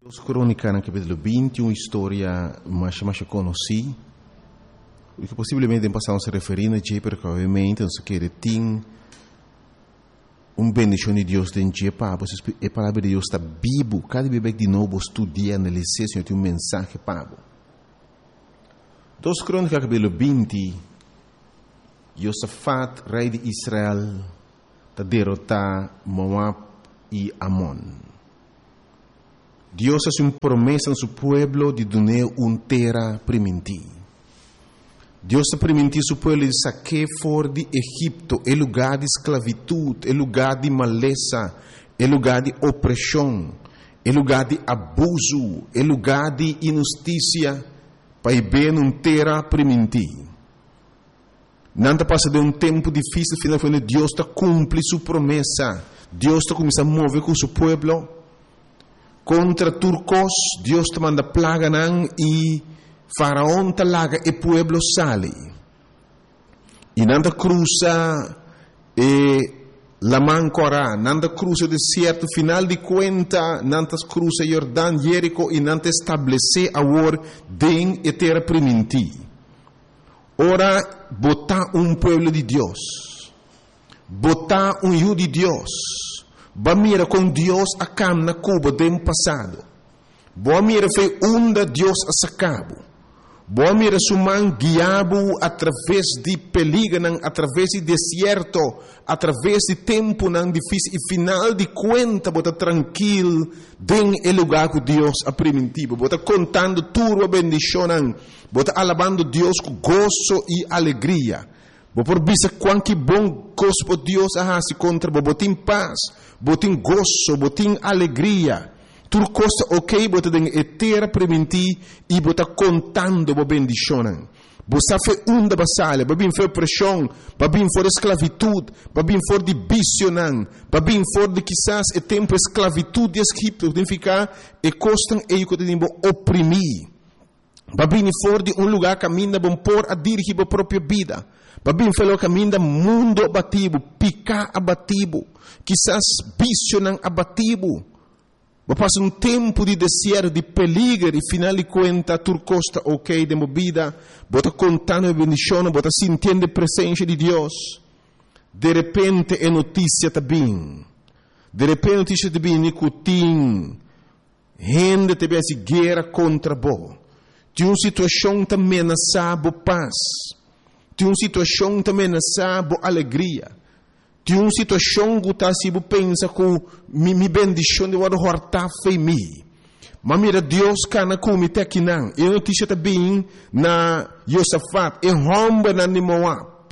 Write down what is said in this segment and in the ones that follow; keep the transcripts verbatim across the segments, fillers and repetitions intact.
Os Crônicas, no capítulo vinte, uma história mais, mais conhecida, que possivelmente passamos a referir a Jé, porque obviamente nós queremos ter uma bendição de Deus dentro de Jé, a palavra de Deus está viva, cada vez de novo estudar, analisar, Senhor, tem um mensagem para você. Dos Crônicas, capítulo vinte, Josafat, rei de Israel, está derrotar Moab e Amon. Deus hace uma promessa no seu povo de dar uma terra permitir. Deus está permitir seu povo de sacar fora de Egipto, é lugar de esclavitud, é lugar de maleza, é lugar de opressão, é lugar de abuso, é lugar de injustiça, para ver uma terra permitir. Não passa de um tempo difícil, final quando Deus está cumpre sua promessa. Deus está começando a mover com seu povo. Contra turcos, Deus te manda plaga nan e faraón te laga e pueblo sale. E nanda cruza e la mancora, nanda cruza o deserto, final de conta, nanda cruza Jordão, Jerico e nanda estabelece agora den e terra primiti. Ora, botar um pueblo de Deus, botar um hijo de Deus. Ba mira com Deus a cam na Cuba do passado. Boa mira foi onda Deus a sacabo. Boa mira suman guiabo através de perigo, através de deserto, através de tempo não difícil e final de conta bota tranquilo den el lugar que Deus a primitivo. Bota contando tua bendição, bota alabando Deus com gozo e alegria. Bo por bisa quanto bom gosto Deus a se contra bo botin paz, botin gozo, botin alegria. Tur costa ok, bota den etera prementi e bota contando bo bendicionan. Bo sa fe unda basale, ba bin fe pressão, ba bin for esclavitud, ba bin for de bicionan, ba bin for de quizás e tempo esclavitud de Egipto, significa e costan e que tem bo oprimir. Ba bin for de um lugar caminha bom por a dirigir a própria vida. Babim falou caminho mundo abatido, picar abatido, quizás visionan abatido. Passa um tempo de deserto, de perigo, e final de conta, tu costa ok de movida, bota contando a bendição, bota sentindo a presença de Deus. De repente é notícia também. De repente notícia também, nicotim, gente também se guerra contra bo. De uma situação também ameaçada paz. De uma situação também nessa boa alegria. De uma situação que está se pensa que me me bendição de wado horta fe mi. Mas mira Deus cana com me te não. E notícia também na Josafat e romba na Moab.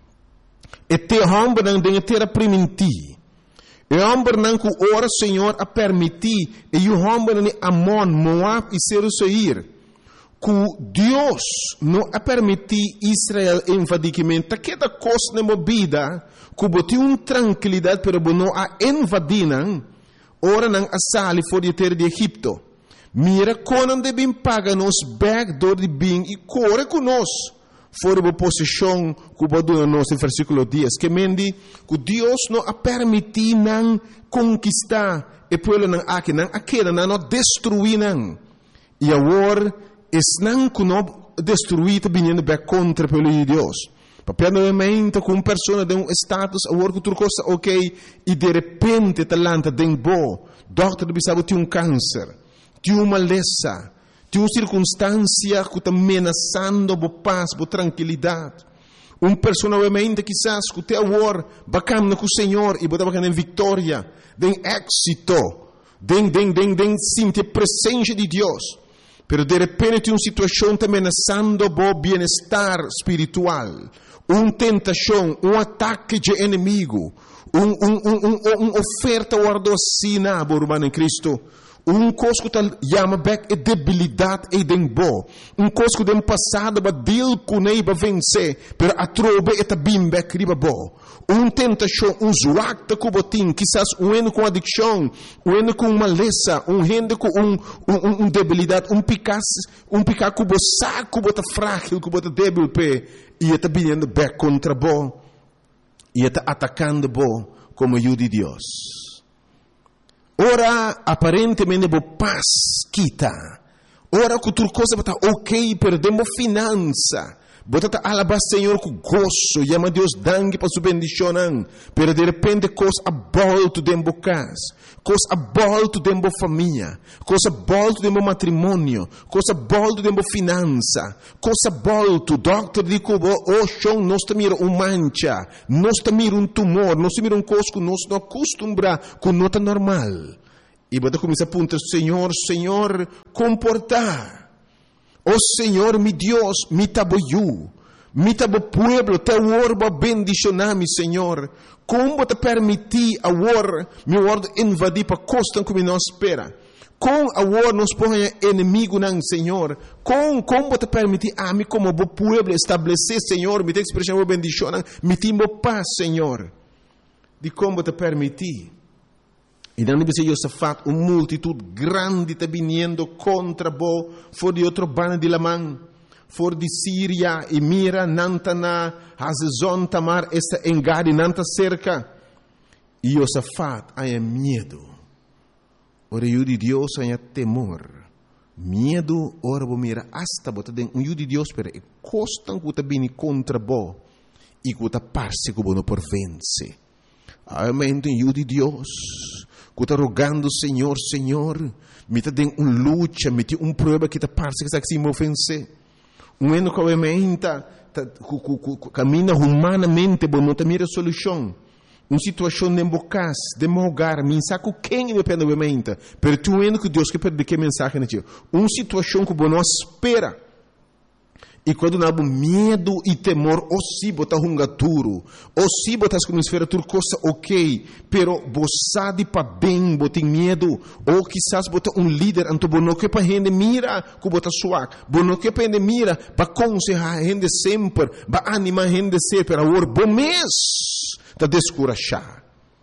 E te romba na de terra primiti. E romba na que ora Senhor a permitir e o romba na Amon, Moab e Seir. Que Deus não a permitir Israel invadimento, que da coisa na vida, que botou uma tranquilidade, pero não a invadiram, ora não a sali fora de terra de Egipto. Mira quando devem pagar nos backdoor de bem e corre conosco, fora da posição que botou nos no versículo dez, que mendi que Deus não a permitir não conquistar e pueblo não aqui não aquela não destruir não. E agora es não que não destruir vindo bem contra o povo de Deus. Papel novamente com uma pessoa de um status, a work outra coisa ok, e de repente talanta de bo, doctor bisabo tem um câncer, tem uma maleza, tem uma circunstância que está ameaçando a paz, a tranquilidade. Uma pessoa novamente quizás que tem a war, bacana com o Senhor e botar bacana em vitória, tem êxito, tem tem tem tem sentir a presença de Deus. Pero de repente tem uma situação também ameaçando o bem-estar espiritual, uma tentação, um ataque de inimigo, uma um, um, um, um oferta guardocina, irmão em Cristo, um coisa que chama back é debilidade e dembo, um coisa que tem passado para deal com ele para vencer, pero a trobe é também back riba bo. Uma tentação, um zoacta com botim, quizás um eno com adicção, um eno com maleza, um rende com um, um, um debilidade, um picar, um picar com o saco, bota frágil, com bota débil pé, e está vindo back contra bo, e está atacando bo como o de Deus. Ora, aparentemente, bo paz kita. Ora que tudo coisa está ok, perdemos finança. Bota alabar Senhor com gozo, chama Deus dangue para sua bendição, pero de repente coisa abolto dentro da casa, coisa abolto dentro da família, coisa abolto dentro do matrimônio, coisa abolto dentro da finança, coisa abolto, doctor diz que o chão nós mira um mancha, nós mira um tumor, nós mira um coisa que nós não acostumbra com nota normal. E bota começa a apontar, Senhor, Senhor, comportar. Oh Senhor, mi Deus, mi taboyu, mi tabo pueblo, te orba bendicionar-me, Senhor. Como te permitir agora, mi word invadir para costa como nós espera. Com agora nos põe inimigo não, Senhor. Com como te permitir a mim como bo pueblo estabelecer, Senhor, me te expressão bendição, me timbo paz, Senhor. De como te permitir. E não deve ser Josafat, uma multitud grande está vindo contra bo, for de outro bando de Lamã, for de Síria, e mira, nantana, Hazezon, Tamar, esta engade, nanta cerca. E Josafat, há medo. Ora, o de Deus, há temor. Medo, ora, bo mira, hasta bota den, um de Deus, pero e costan que está vindo contra bo, e que está parse que bo não por vence. Amém, o de Deus. Que está rogando, Senhor, Senhor, me está dando uma luta, me tem uma prova que está parece que está se ofencer. Um ano que obviamente caminha humanamente, mas não tem solução. Uma situação de embocas, de mogar, me saco quem me pede obviamente. Mas tu ano que Deus quer perder que mensagem, uma situação que não espera. E quando nós temos medo e temor, ou se botar um duro, ou se botar como esfera tudo coisa ok, pero você de para bem, botar medo, ou quizás botar um líder, então não que para gente mira, que botar suave, não que para gente mira, para aconselhar a gente sempre, para animar a gente sempre, para o bom mês, para descorachar.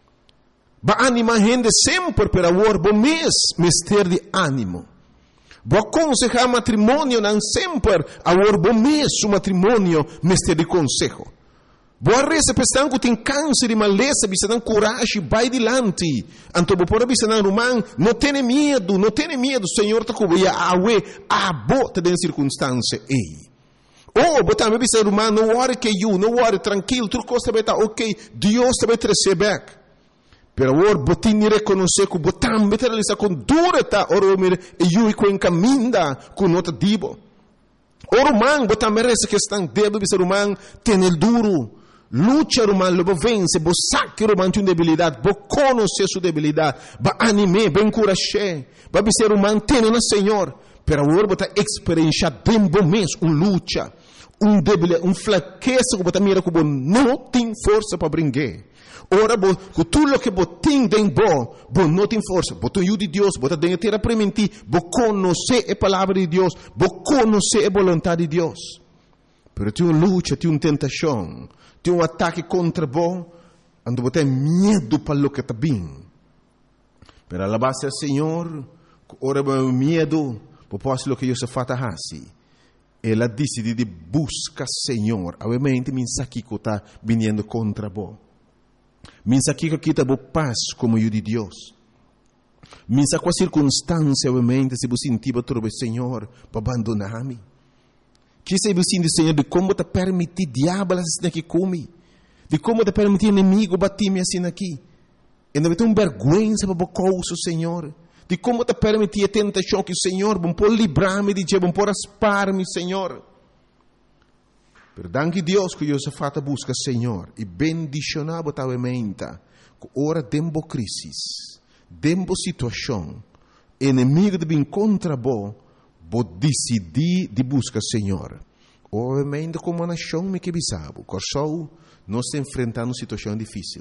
Para animar a gente sempre, para o bom mês, mister de ânimo. Vou aconselhar matrimônio não sempre, agora bom mês o matrimônio, mestre de conselho. Boa reza, pensando que tem câncer e maleza, você tem coragem, vai adiante. Então, por isso, não, romano, não tenha medo, não tenha medo, Senhor, está cobrindo a awe, a bota de circunstância, ei. Oh, botar me bisa romano, não worry que you, não worry, tranquilo, tudo coisa vai estar ok, Deus vai te receber. Pero agora, botin reconhecer que botam meter ali com dura tá, ora mir e eu com encaminda com nota dibo. Ora man, botam merece que estão debo bisa romano, tem el duro. Lucha romano, lobo vence, bo saque romano tem debilidade, bo conhecer sua debilidade, ba anime, ba encorajar, ba bisa romano tem na Senhor. Pero agora botar experiência dembo mês, um lucha, um debilidade, um fraqueza que botam mira que bo não tem força para brincar. Ora, bo, que tudo que bo tem dentro bo, bo não tem força, bo tem de Deus, bo tem que ter a prementir, bo conhecer a palavra de Deus, bo conhecer a vontade de Deus. Pero tem uma luta, tem uma tentação, tem um ataque contra bo, ando bo tem medo para o que está bem. Pero a la base do Senhor, ora bo medo, bo posso o que eu se fata assim. Ela decide de buscar Senhor, obviamente me aqui que está vindo contra bo. Minsa aqui que está boa paz como eu de Deus. Minsa com a circunstância, obviamente, se você sentir para o Senhor, para abandonar-me. Que se você sentir, Senhor, de como te permitir diabo assim aqui comigo. De como te permitir inimigo bater-me assim aqui. E não vai ter uma vergonha para o coisa, Senhor. De como te permitir a tentação que o Senhor, bom por livrar-me de Deus, bom por aspar-me, Senhor. Pero danke Deus que eu se fata busca Senhor e bendicionar botavamente que ora dembo crisis, dembo situação, inimigo de bem contra bo, bo decidir de busca Senhor. Obviamente como uma nação me que bisabo, corsou nós enfrentando situação difícil.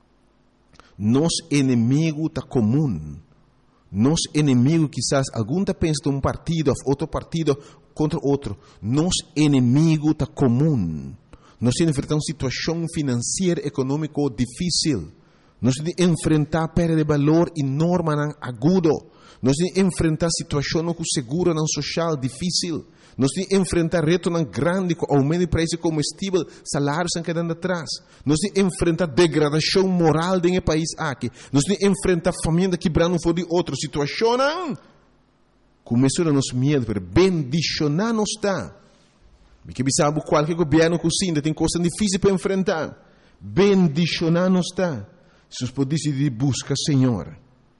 Nos inimigo tá comum. Nos inimigo quizás algum tá pensa de um partido, outro partido contra outro. Nos inimigo está comum. Nós temos que enfrentar uma situação financeira, econômica difícil. Nós temos que enfrentar perda de valor enorme, agudo. Nós temos que enfrentar situação com seguro social difícil. Nós temos que enfrentar reto grande com aumento de preço de combustível, salários estão quedando atrás. Nós temos que enfrentar degradação moral dentro do país aqui. Nós temos que enfrentar família quebrando um de outra situação. Começou a nos medo, para bendicionar nos está. Porque sabe qualquer governo cozinha tem coisas difíceis para enfrentar. Bendicionar nos está. Se nós podemos decidir buscar Senhor.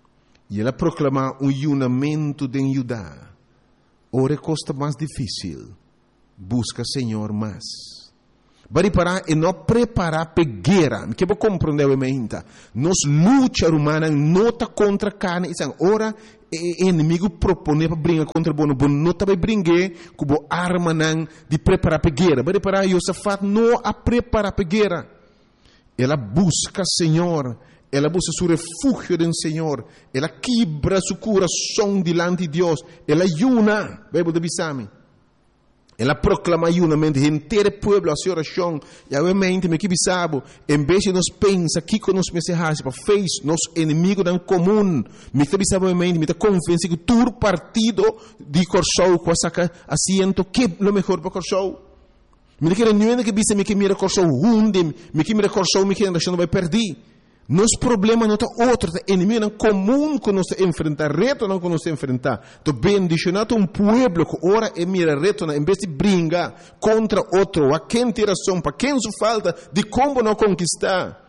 E ela proclamar um unimento de ajudar. Ora costa mais difícil. Busca Senhor mais. Bari para e não preparar para guerra. Que vou compreender realmente. Nos luta humana não está contra carne. Ora o inimigo propõe para brincar contra bono. Bono não está para brincar com a arma de preparar para guerra. Bari para Josafat não a preparar para guerra. Ela busca Senhor. Ela busca seu refúgio no Senhor. Ela quebra seu coração diante de Deus. Ela ayuna. Bíblia de Bisami. Ela proclama ayunamente inteiro povo a sua oração. E obviamente, me que sabe, em vez de nós pensar que com nós mensagens para fez nosso inimigo em comum, me que sabe obviamente, me está confiança que todo partido de Corsou com essa assento que é o melhor para Corsou. Me que não é que bisa me que mira Corsou hunde, me que mira Corsou me que a nação vai perder. Nosso problema não é outro, é inimigo em comum que nós enfrentar, reto não que nós enfrentar. Então, bendicionado um povo que ora e mira reto, em vez de brincar contra outro, a quem tem razão, para quem se falta, de como não conquistar.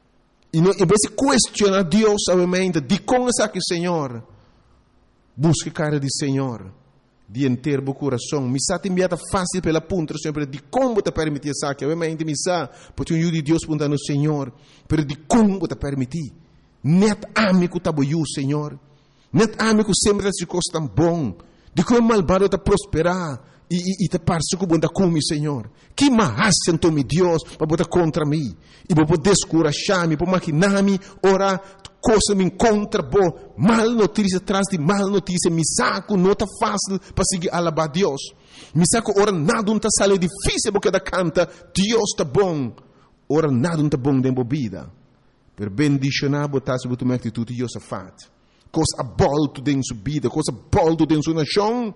E não, em vez de questionar Deus, obviamente, de como é que Senhor, busque a cara de Senhor, de inteiro o coração. Me está enviada fácil pela ponta, sempre de como te permitir isso aqui. Obviamente, me está, porque um de Deus pergunta no Senhor, pero de como te permitir. Net amigo tá bom, Senhor. Net amigo sempre se costa tão bom. De como malvado te prosperar e, e, e te parece que bom come, Senhor. Que mais sentou me Deus para botar contra mim e para descurajar-me, para maquinar-me, orar. Coisa me encontra boa, mal notícia atrás de mal notícia, me saco, não está fácil para seguir alabar Deus. Me saco, ora nada não está sale difícil porque da canta, Deus está bom. Ora nada não está bom dentro da vida. Per bendicionar, botar sobre tua atitude, Josafat. Coisa abolto dentro sua vida, coisa abolto dentro sua nação.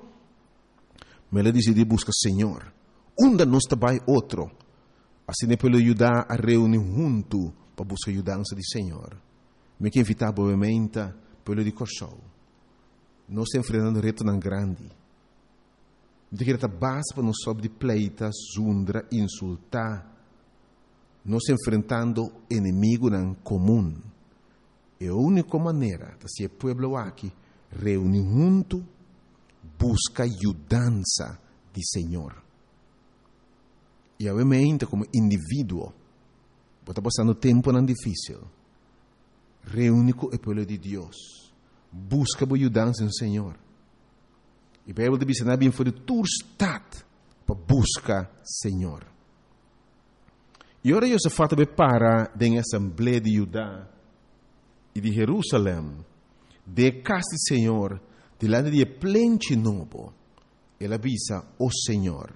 Mas ela decide buscar Senhor. Onde nós trabalha outro. Assim é para ajudar a reunir junto para buscar a ajudança do Senhor. Me que invitar obviamente pelo de Corsou. Nós estamos enfrentando reto tão grande. Me que está base para nós sobre de pleita, zundra, insultar. Nós estamos enfrentando inimigo em comum. É a única maneira de ser povo aqui reunir junto, busca ajudança de Senhor. E obviamente como indivíduo, está passando tempo não difícil. Reúne com o povo de Deus. Busca a ajudança no Senhor. E a Bíblia diz que não é for tu estado para buscar Senhor. E agora eu se fata para da Assembleia de Judá e de Jerusalém, de casa do Senhor, de lá de plente novo, ele avisa o Senhor.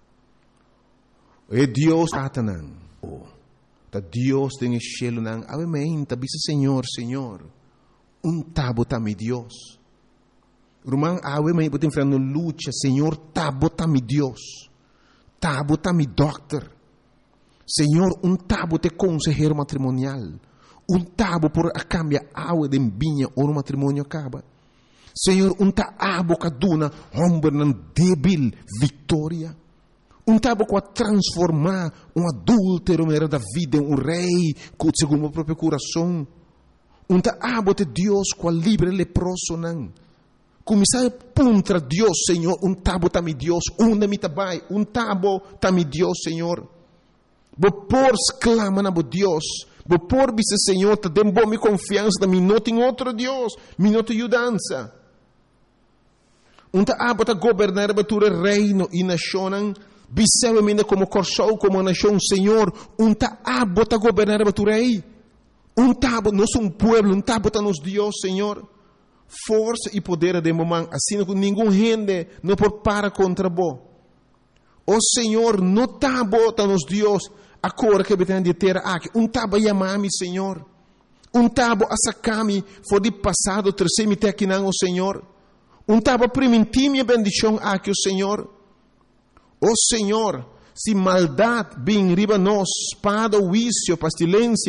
É Deus Satanás. Ta Deus tem o cielo nang amém, ta bisa Senhor, Senhor. Um tabo ta mi Deus. Rumang awe may putin frano lucha, Senhor, tabo ta mi Deus. Tabo ta mi doctor. Senhor, um tabo te consejero matrimonial. Um tabo por a cambia awe de binha ou matrimônio acaba. Senhor, um ta abo kaduna hombre nan débil vitória. Um tabo para transformar um adúltero da vida em um rei segundo o próprio coração. Um tabo de Deus com a livre leproso não. Começar contra Deus, Senhor. Um tabo tá mi Deus. Um da mi tabai. Um tabo tá mi Deus, Senhor. Vopor exclama na bo Deus. Vopor bisa Senhor. Te dem bom mi confiança da mi não tem outro Deus. Mi não tem ajudança. Um tabo tá governar batura reino e nação. Biseu ainda como Corsou, como nação, Senhor, um tabo está governar a tu rei. Um tabo, nós somos um povo, um tabo está nos Deus, Senhor. Força e poder de momento, assim que nenhum gente não pode parar contra bo. O Senhor, no tabo está nos Deus, a cor que tem de ter aqui. Um tabo chamar-me, Senhor. Um tabo a sacar-me, foi de passado, terceiro me aqui não, o Senhor. Um tabo permitir-me a bendição aqui, o Senhor. Oh Senhor, se maldade vem riba nós, espada, vício, pestilência,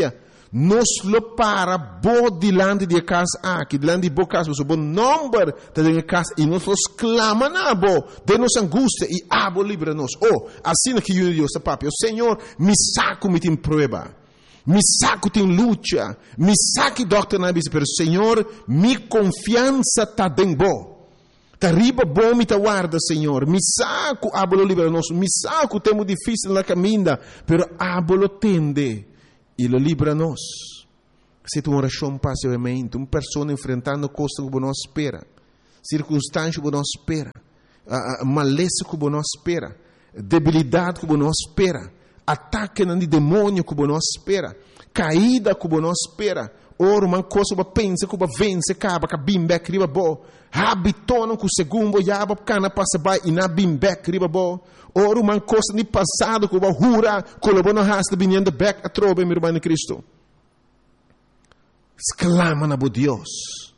nos lo para bo dilante de casa aqui, dilante de bo casa, o bom número da casa, e nós los clama na bo, de nos angústia, e abo livra-nos. Oh, assim que eu Deus, papi, o Senhor, me saco, me tem prova, me saco, tem luta, me saque, doctor, na bisa, pero Senhor, me confiança tá bem bo. Tá riba bom, me tá guarda, Senhor. Me saco, abolo livra-nos. Me saco, temo difícil na caminha, pero abolo tende e lo livra-nos. Se tu oração passa obviamente, uma pessoa enfrentando coisas que não espera, circunstâncias que não espera, uh, maleza que não espera, debilidade que não espera, ataque de demônio que não espera, caída que não espera. Ora, uma coisa que pensa que vence, acaba que bimbek riba bo. Habitono que o segundo yaba cana passa by e na bimbek riba bo. Ora, uma coisa de passado que o hura, que o bono hasta vinhando back a trobe, meu irmão em Cristo. Exclama na bo Deus.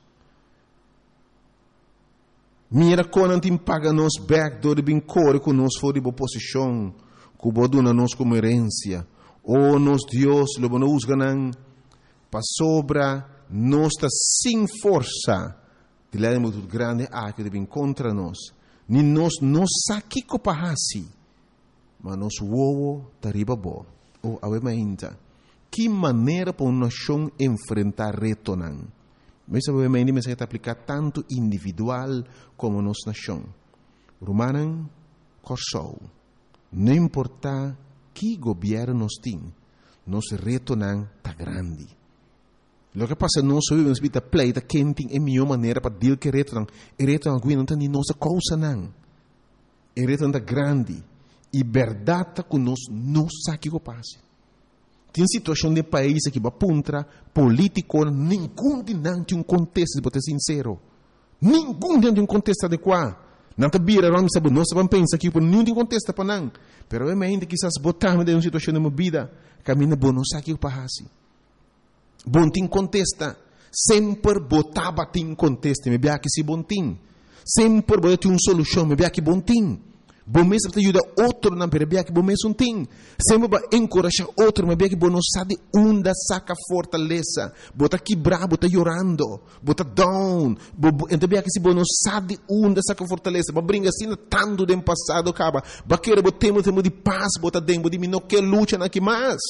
Mira quando te paga nos back do de bem core que nos for de boa posição, que o boduna nos como herência. Oh, nos Deus, lo bono usganan. Para sobra, nós está sem força. De lá é muito grande a que deve contra nós. Nem nós não saque copahasi. Mas nós uou tariba bo. Ou obviamente, que maneira para uma nação enfrentar reto não? Mas obviamente me se aplicar tanto individual como nossa nação. Romanan corsou. Não importa que governo nós tem, nosso reto não está grande. Lo que passa não só vivemos vida pleita quente é melhor maneira para deal que reto não, e reto não não tem nossa causa não, e reto não grande e verdade que nós não sabe o que passa. Tem situação de país que vai puntra político nenhum de não tem um contexto de ser sincero, nenhum de um contexto adequado. Não tá bira vamos saber nós vamos pensar que por nenhum de contexto para não, pero obviamente quizás botamos de uma situação de uma vida caminha bom não sabe o que passa. Bom tim contesta, sempre botava tim contesta, me bia que se bom tim, sempre botava uma solução, me bia que bom tim, bom mês para ajudar outro não me bia que bom mês um tim, sempre para encorajar outro, me bia que bom não sabe onde saca fortaleza, bota quebrar, bota chorando, bota down, então bia que se bom não sabe onde saca fortaleza, para brincar assim tanto do passado acaba, para querer botemos temos de paz, bota dentro de mim não quer luta na que mais.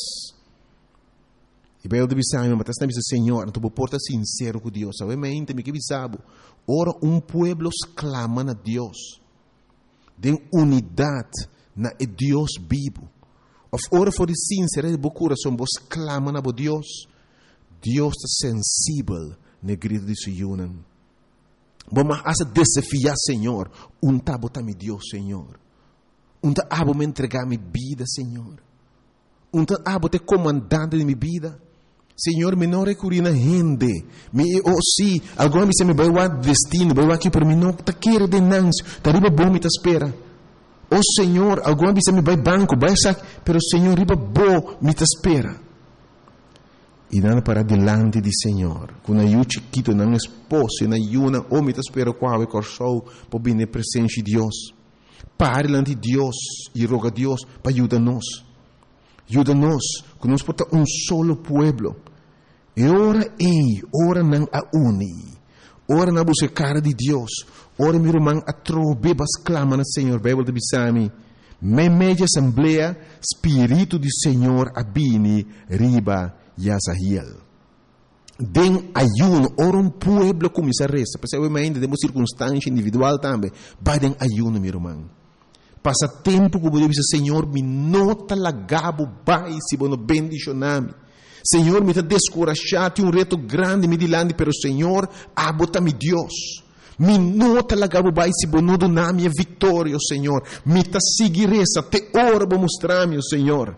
E bem, eu deve saber, mas está dizendo, Senhor, tu porta sincero com Deus. Obviamente, me que bisabo. Ora, um pueblo clama a Deus. De unidade na Deus vivo. Of ora for sincero de bo coração, vos clama na bo Deus. Deus está sensível na grito de suyunan. Vamos a desafiar, Senhor. Um tabo tá me Deus, Senhor. Um tabo me entregar minha vida, Senhor. Um tabo te comandante de minha vida. Senhor, me não recorri na gente. Me, oh, sim, agora me se me vai o destino, vai aqui por mim, não está querendo de nancio, está riba bom, me está espera. Oh, Senhor, agora me se me vai banco, vai sac, pero Senhor, riba bom, me está espera. E nada para delante de Senhor, com a eu chiquito, não esposo, na yuna, oh, me está espera, qual é corso, para vir na presença de Deus. Pare diante de Deus e roga a Deus para ajudar-nos. Ajuda-nos, que nós porta um solo pueblo. E ora ei, ora não a uni. Ora na busca cara de Deus. Ora meu irmão a trobe bas clama na Senhor. Bíblia de Bisami. Me media assembleia, Espírito de Senhor abini, riba e azahiel. Den ayuno, ora um pueblo começa a resta. Porque obviamente temos circunstância individual também. Vai den ayuno, meu irmão. Passa tempo que eu dizer, Senhor, me nota lagabo, vai, se bono bendicioname. Senhor, me está descorajado, um reto grande me dilante, pero Senhor, abota-me Deus. Me nota lagabo, vai, se bono do nome a vitória, Senhor. Me está seguir essa, te ora para mostrar-me, Senhor.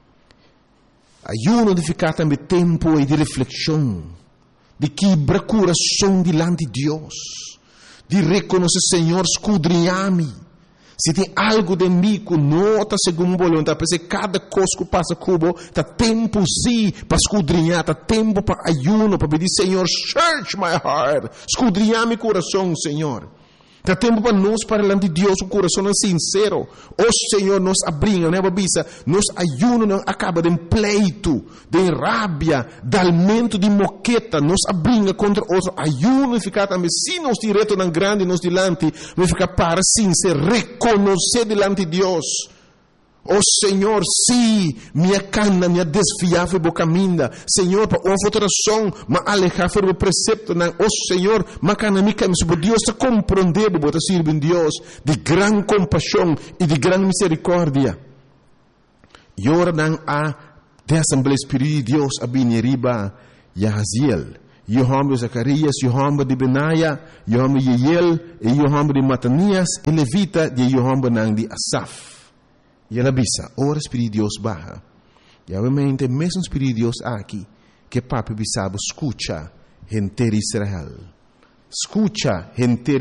Ayuno de ficar também tempo e de reflexão, de quebrar coração dilante de Deus, de reconhecer, Senhor, escudrinhar-me. Se tem algo de mim que não está segundo a vontade, porque cada coisa que passa cubo, está tempo sim para escudrinhar, está tempo para ayuno, para pedir, Senhor, search my heart, escudrinhar meu coração, Senhor. Está tempo para nós, para diante de Deus, o coração é sincero. O Senhor nos abrinha, né, babisa? Nos ayuno não acaba de pleito, de rabia, de aumento de moqueta, nos abrinha contra os ayuno e ficar também, se nos direto na grande, nos dilante, vai ficar para sincero, reconhecer delante de Deus. Oh Senhor, sim, minha cana, minha desviava do caminho. Senhor, para uma alteração, mas alejar do precepto. Oh Senhor, mas cana minha caminho. Por Deus te compreender, para servir Deus de grande compaixão e de grande misericórdia. E ora não há de Assembleia Espírita de Deus a bineriba Yahaziel. Yohamba de Zacarias, Yohamba de Benaia, Yohamba de Yeiel, e Yohamba de Matanias, e Levita de Yohamba nang de Asaf. E ela bisa, ora Espírito de Deus barra. E obviamente, mesmo Espírito de Deus aqui, que papi bisabo escucha gente de Israel. Escucha gente